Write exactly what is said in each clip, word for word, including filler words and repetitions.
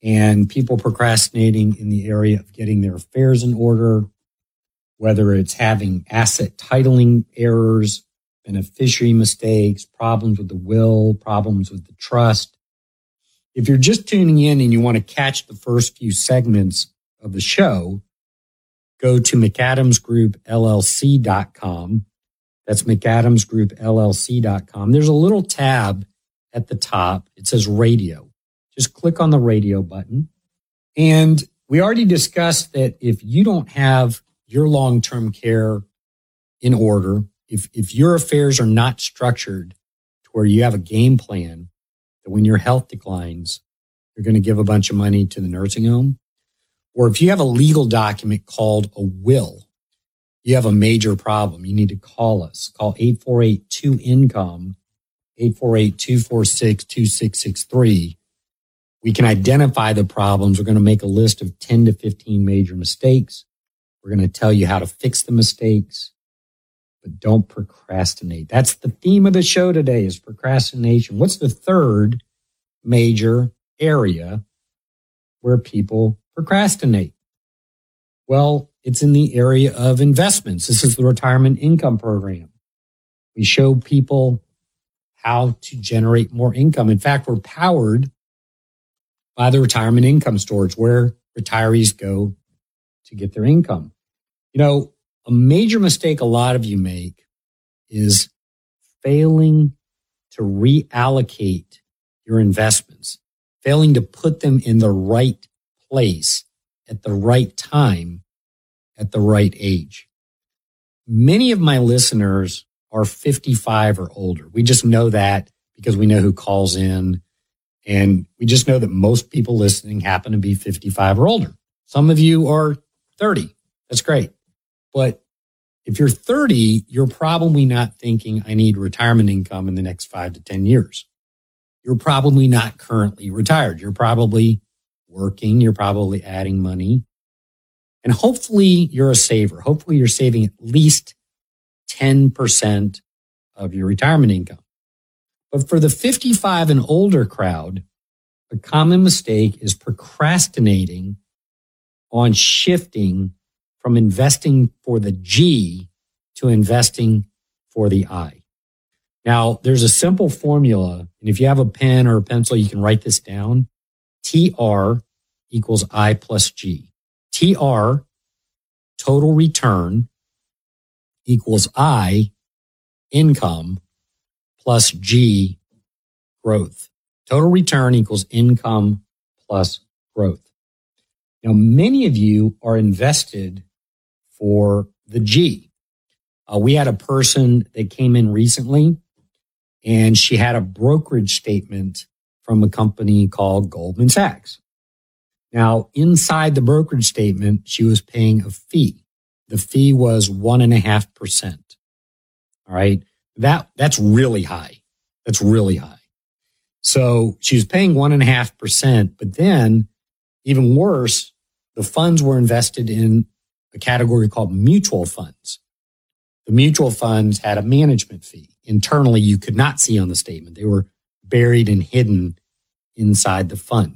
and people procrastinating in the area of getting their affairs in order, whether it's having asset titling errors, beneficiary mistakes, problems with the will, problems with the trust. If you're just tuning in and you want to catch the first few segments of the show, go to mcadams group l l c dot com. That's mcadams group l l c dot com. There's a little tab at the top. It says radio. Just click on the radio button. And we already discussed that if you don't have your long-term care in order, if, if your affairs are not structured to where you have a game plan, that when your health declines, you're going to give a bunch of money to the nursing home, or if you have a legal document called a will, you have a major problem. You need to call us. Call eight four eight two income, eight four eight two four six two six six three. We can identify the problems. We're going to make a list of ten to fifteen major mistakes. We're going to tell you how to fix the mistakes, but don't procrastinate. That's the theme of the show today, is procrastination. What's the third major area where people procrastinate? Well, it's in the area of investments. This is the Retirement Income Program. We show people how to generate more income. In fact, we're powered by the Retirement Income Storage, where retirees go to get their income. You know, a major mistake a lot of you make is failing to reallocate your investments, failing to put them in the right place at the right time at the right age. Many of my listeners are fifty-five or older. We just know that because we know who calls in, and we just know that most people listening happen to be fifty-five or older. Some of you are thirty. That's great. But if you're thirty, you're probably not thinking, I need retirement income in the next five to ten years. You're probably not currently retired. You're probably working. You're probably adding money. And hopefully you're a saver. Hopefully you're saving at least ten percent of your retirement income. But for the fifty-five and older crowd, a common mistake is procrastinating on shifting from investing for the G to investing for the I. Now, there's a simple formula, and if you have a pen or a pencil, you can write this down. T R equals I plus G. T R, total return, equals I, income, plus G, growth. Total return equals income plus growth. Now, many of you are invested for the G. Uh, we had a person that came in recently, and she had a brokerage statement from a company called Goldman Sachs. Now, inside the brokerage statement, she was paying a fee. The fee was one and a half percent. All right. That, that's really high. That's really high. So she was paying one and a half percent, but then even worse, the funds were invested in a category called mutual funds. The mutual funds had a management fee. Internally, you could not see on the statement. They were buried and hidden inside the fund.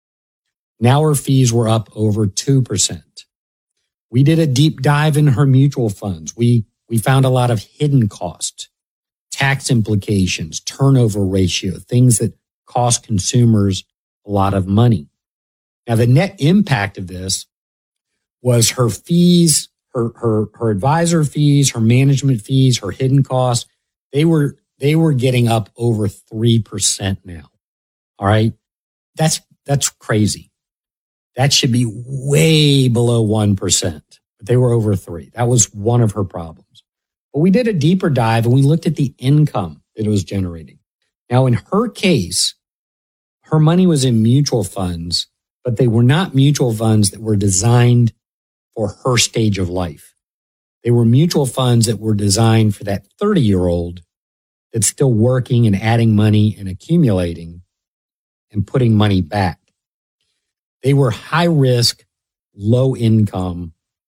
Now her fees were up over two percent. We did a deep dive in her mutual funds. We, we found a lot of hidden costs, tax implications, turnover ratio, things that cost consumers a lot of money. Now, the net impact of this was her fees, her, her, her advisor fees, her management fees, her hidden costs. They were, they were getting up over three percent now. All right. That's, that's crazy. That should be way below one percent, but they were over three. That was one of her problems. But we did a deeper dive and we looked at the income that it was generating. Now, in her case, her money was in mutual funds, but they were not mutual funds that were designed for her stage of life. They were mutual funds that were designed for that thirty-year-old that's still working and adding money and accumulating and putting money back. They were high risk, low income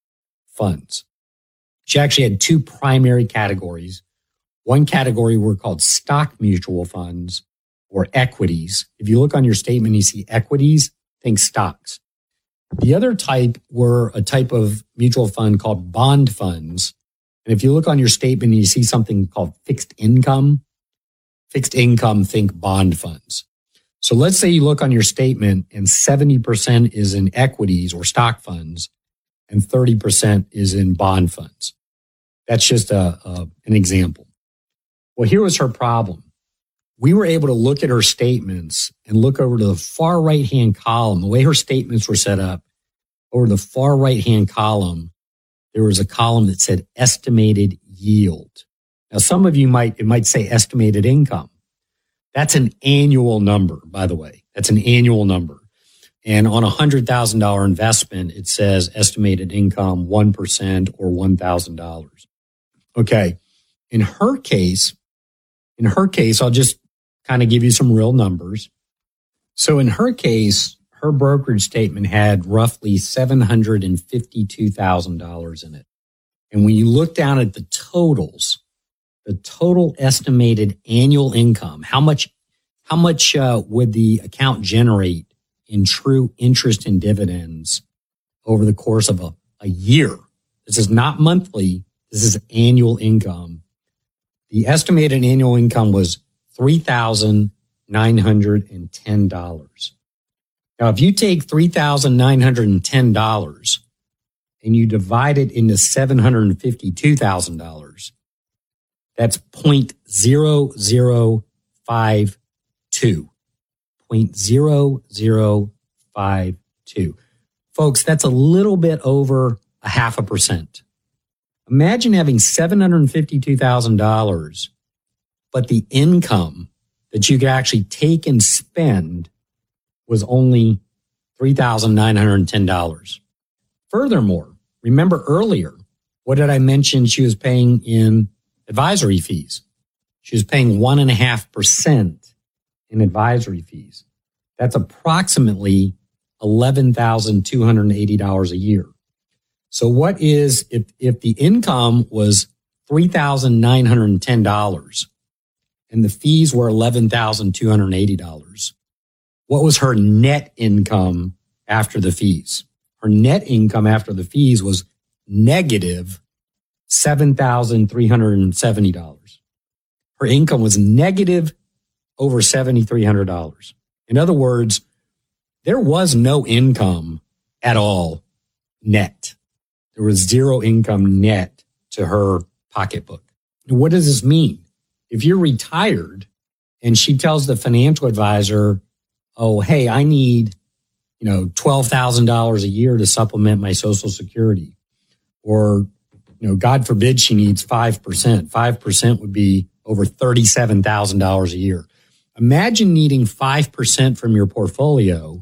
funds. She actually had two primary categories. One category were called stock mutual funds or equities. If you look on your statement, you see equities. think stocks. The other type were a type of mutual fund called bond funds. And if you look on your statement and you see something called fixed income, fixed income, think bond funds. So let's say you look on your statement and seventy percent is in equities or stock funds and thirty percent is in bond funds. That's just a, a an example. Well, here was her problem. We were able to look at her statements and look over to the far right-hand column. The way her statements were set up, over the far right-hand column, there was a column that said estimated yield. Now, some of you might, it might say estimated income. That's an annual number, by the way. That's an annual number. And on a one hundred thousand dollars investment, it says estimated income one percent or one thousand dollars. Okay. In her case, in her case, I'll just kind of give you some real numbers. So in her case, her brokerage statement had roughly seven hundred fifty-two thousand dollars in it. And when you look down at the totals, the total estimated annual income, how much, how much uh, would the account generate in true interest and dividends over the course of a, a year? This is not monthly. This is annual income. The estimated annual income was three thousand nine hundred ten dollars. Now, if you take three thousand nine hundred ten dollars and you divide it into seven hundred fifty-two thousand dollars, that's zero point zero zero five two. zero point zero zero five two. Folks, that's a little bit over a half a percent. Imagine having seven hundred fifty-two thousand dollars, but the income that you could actually take and spend was only three thousand nine hundred ten dollars. Furthermore, remember earlier, what did I mention she was paying in advisory fees? She was paying one and a half percent in advisory fees. That's approximately eleven thousand two hundred eighty dollars a year. So what is, if, if the income was three thousand nine hundred ten dollars and the fees were eleven thousand two hundred eighty dollars, what was her net income after the fees? Her net income after the fees was negative seven thousand three hundred seventy dollars. Her income was negative over seven thousand three hundred dollars. In other words, there was no income at all net. There was zero income net to her pocketbook. What does this mean? If you're retired and she tells the financial advisor, oh, hey, I need, you know, twelve thousand dollars a year to supplement my Social Security. Or, you know, God forbid she needs five percent. five percent would be over thirty-seven thousand dollars a year. Imagine needing five percent from your portfolio,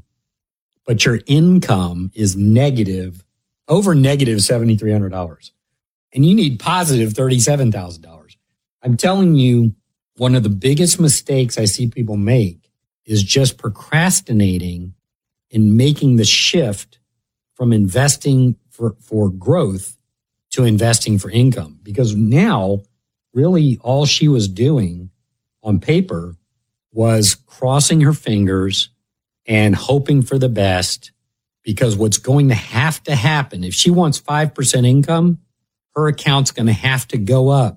but your income is negative, over negative seven thousand three hundred dollars. And you need positive thirty-seven thousand dollars. I'm telling you, one of the biggest mistakes I see people make is just procrastinating in making the shift from investing for, for growth to investing for income. Because now, really, all she was doing on paper was crossing her fingers and hoping for the best, because what's going to have to happen, if she wants five percent income, her account's going to have to go up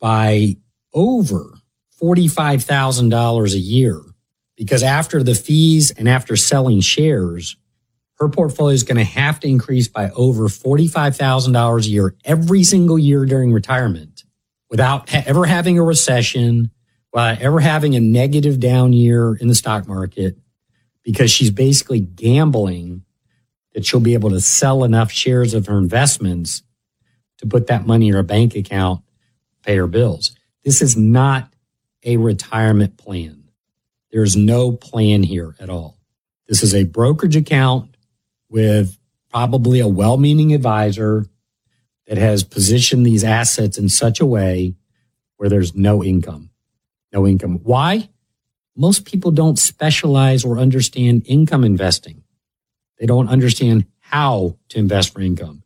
by over forty-five thousand dollars a year, because after the fees and after selling shares, her portfolio is going to have to increase by over forty-five thousand dollars a year every single year during retirement without ha- ever having a recession, without ever having a negative down year in the stock market, because she's basically gambling that she'll be able to sell enough shares of her investments to put that money in her bank account, pay her bills. This is not a retirement plan. There's no plan here at all. This is a brokerage account with probably a well-meaning advisor that has positioned these assets in such a way where there's no income. No income. Why? Most people don't specialize or understand income investing. They don't understand how to invest for income.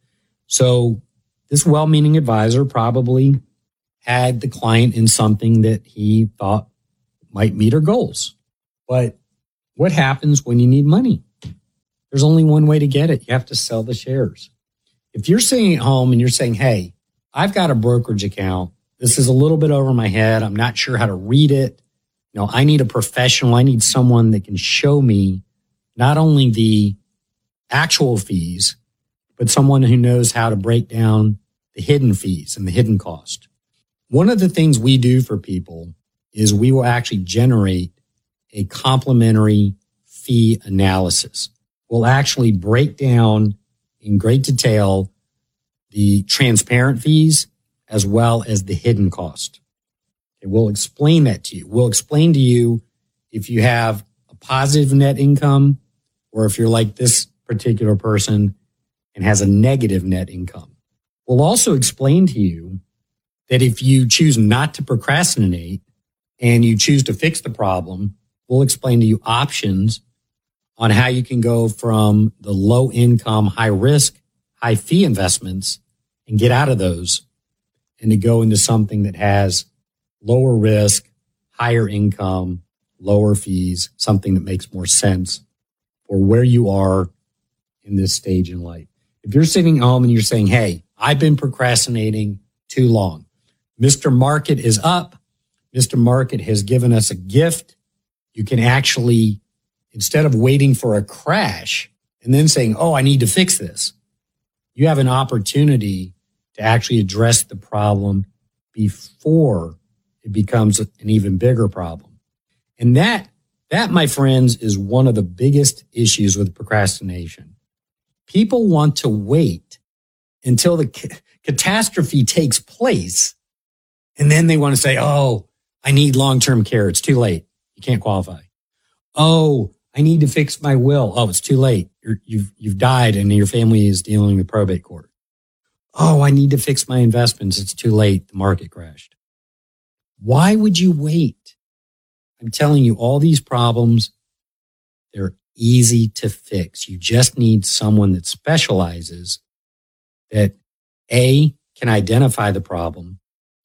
So this well-meaning advisor probably had the client in something that he thought might meet her goals. But what happens when you need money? There's only one way to get it. You have to sell the shares. If you're sitting at home and you're saying, hey, I've got a brokerage account. This is a little bit over my head. I'm not sure how to read it. You know, I need a professional. I need someone that can show me not only the actual fees, but someone who knows how to break down the hidden fees and the hidden cost. One of the things we do for people is we will actually generate a complimentary fee analysis. We'll actually break down in great detail the transparent fees as well as the hidden cost. Okay, we'll explain that to you. We'll explain to you if you have a positive net income or if you're like this particular person and has a negative net income. We'll also explain to you that if you choose not to procrastinate and you choose to fix the problem, we'll explain to you options on how you can go from the low income, high risk, high fee investments and get out of those and to go into something that has lower risk, higher income, lower fees, something that makes more sense for where you are in this stage in life. If you're sitting home and you're saying, hey, I've been procrastinating too long. Mister Market is up. Mister Market has given us a gift. You can actually, instead of waiting for a crash and then saying, oh, I need to fix this, you have an opportunity to actually address the problem before it becomes an even bigger problem. And that, that, my friends, is one of the biggest issues with procrastination. People want to wait until the ca- catastrophe takes place. And then they want to say, oh, I need long-term care. It's too late. You can't qualify. Oh, I need to fix my will. Oh, it's too late. You're, you've, you've died and your family is dealing with probate court. Oh, I need to fix my investments. It's too late. The market crashed. Why would you wait? I'm telling you, all these problems, they're easy to fix. You just need someone that specializes that A, can identify the problem,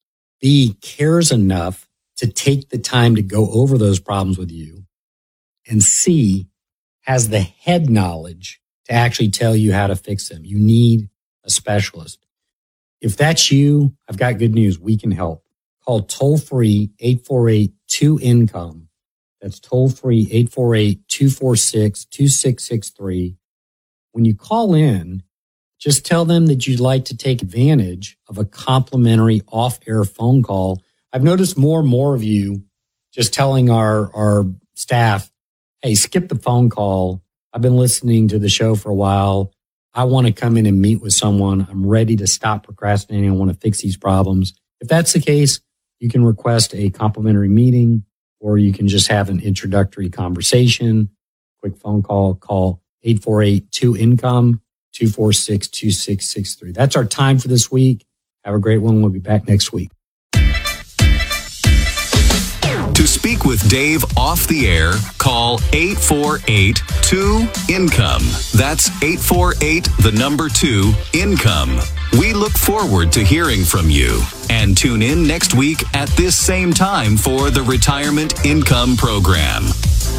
B, cares enough to take the time to go over those problems with you, and C, has the head knowledge to actually tell you how to fix them. You need a specialist. If that's you, I've got good news. We can help. Call toll-free eight four eight two income. That's toll-free eight four eight two four six two six six three. When you call in, just tell them that you'd like to take advantage of a complimentary off-air phone call. I've noticed more and more of you just telling our, our staff, hey, skip the phone call. I've been listening to the show for a while. I want to come in and meet with someone. I'm ready to stop procrastinating. I want to fix these problems. If that's the case, you can request a complimentary meeting, or you can just have an introductory conversation. Quick phone call, call eight four eight two income, two four six two six six three. That's our time for this week. Have a great one. We'll be back next week. To speak with Dave off the air, call eight four eight two income. That's eight four eight, the number two, income. We look forward to hearing from you. And tune in next week at this same time for the Retirement Income Program.